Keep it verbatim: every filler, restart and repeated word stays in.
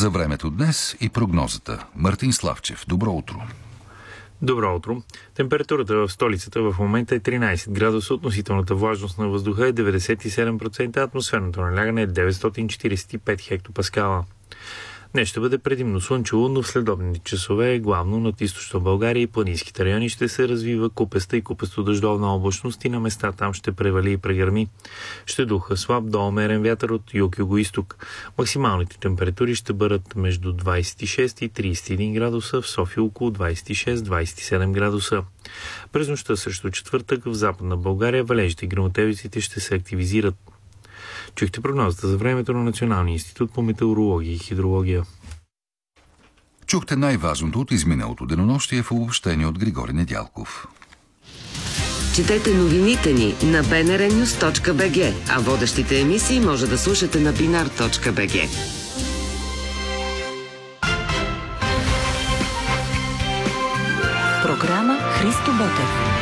За времето днес и прогнозата. Мартин Славчев, добро утро. Добро утро. Температурата в столицата в момента е тринайсет градуса, относителната влажност на въздуха е деветдесет и седем процента, атмосферното налягане е деветстотин четирийсет и пет хектопаскала. Днес ще бъде предимно слънчево, но в следобедните часове главно над източна България и планинските райони ще се развива купеста и купесто-дъждовна облачност и на места там ще превали и прегърми. Ще духа слаб до умерен вятър от юг-юго-исток. Максималните температури ще бъдат между двайсет и шест и трийсет и един градуса, в София около двайсет и шест до двайсет и седем градуса. През нощта срещу четвъртък в Западна България валежите и гръмотевиците ще се активизират. Чухте прогнозата за времето на Националния институт по метеорология и хидрология. Чухте най-важното от изминалото денонощие в обобщение от Григори Недялков. Четете новините ни на би ен ар нюз точка би джи, а водещите емисии може да слушате на бинар точка би джи. Програма Христо Ботев.